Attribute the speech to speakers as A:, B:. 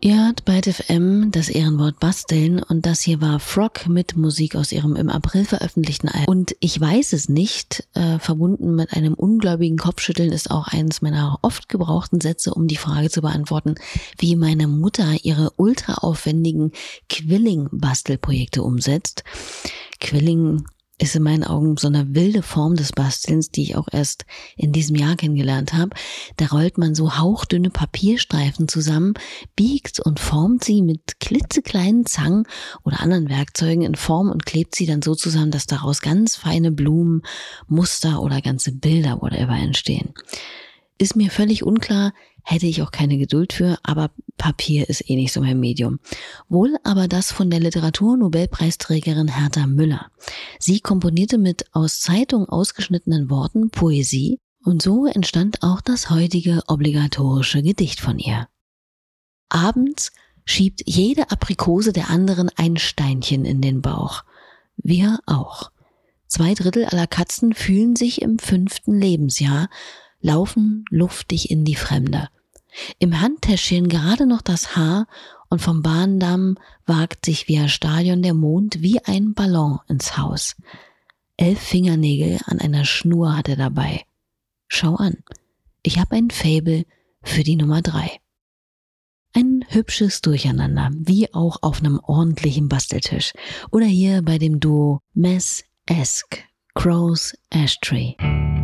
A: Ihr hört bei FM das Ehrenwort Basteln und das hier war Frog mit Musik aus ihrem im April veröffentlichten Album. Und ich weiß es nicht, verbunden mit einem ungläubigen Kopfschütteln ist auch eines meiner oft gebrauchten Sätze, um die Frage zu beantworten, wie meine Mutter ihre ultra aufwendigen Quilling-Bastelprojekte umsetzt. Quilling ist in meinen Augen so eine wilde Form des Bastelns, die ich auch erst in diesem Jahr kennengelernt habe. Da rollt man so hauchdünne Papierstreifen zusammen, biegt und formt sie mit klitzekleinen Zangen oder anderen Werkzeugen in Form und klebt sie dann so zusammen, dass daraus ganz feine Blumen, Muster oder ganze Bilder whatever entstehen. Ist mir völlig unklar, hätte ich auch keine Geduld für, aber Papier ist eh nicht so mein Medium. Wohl aber das von der Literatur-Nobelpreisträgerin Herta Müller. Sie komponierte mit aus Zeitung ausgeschnittenen Worten Poesie und so entstand auch das heutige obligatorische Gedicht von ihr. Abends schiebt jede Aprikose der anderen ein Steinchen in den Bauch. Wir auch. 2/3 aller Katzen fühlen sich im 5. Lebensjahr, laufen luftig in die Fremde. Im Handtäschchen gerade noch das Haar und vom Bahndamm wagt sich via Stadion der Mond wie ein Ballon ins Haus. 11 Fingernägel an einer Schnur hat er dabei. Schau an, ich habe ein Faible für die Nummer 3. Ein hübsches Durcheinander, wie auch auf einem ordentlichen Basteltisch. Oder hier bei dem Duo Mess Esk, Crow's Ashtray.